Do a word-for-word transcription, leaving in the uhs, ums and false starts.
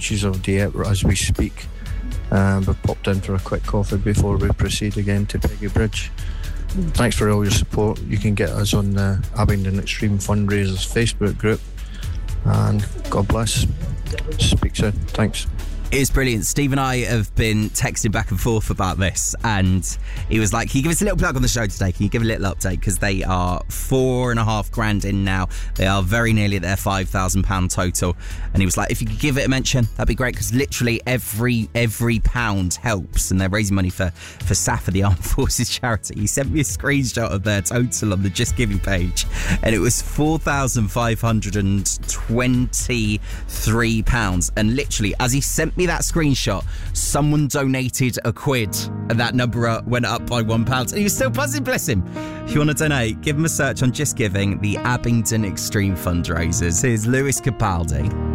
beaches of Dieppe as we speak. Um, we've popped in for a quick coffee before we proceed again to Peggy Bridge. Thanks for all your support. You can get us on the Abingdon Extreme Fundraisers Facebook group. And God bless. Speak soon. Thanks. It's brilliant. Steve and I have been texting back and forth about this, and he was like, can you give us a little plug on the show today? Can you give a little update? Because they are four and a half grand in now. They are very nearly at their five thousand pounds total. And he was like, if you could give it a mention, that'd be great, because literally every every pound helps, and they're raising money for, for S A F, for the Armed Forces charity. He sent me a screenshot of their total on the Just Giving page, and it was four thousand five hundred twenty-three pounds. And literally, as he sent me that screenshot, someone donated a quid, and that number went up by one pound, and he was still buzzing, bless him. If you want to donate, give him a search on Just Giving, the Abingdon Extreme Fundraisers. Here's Lewis Capaldi.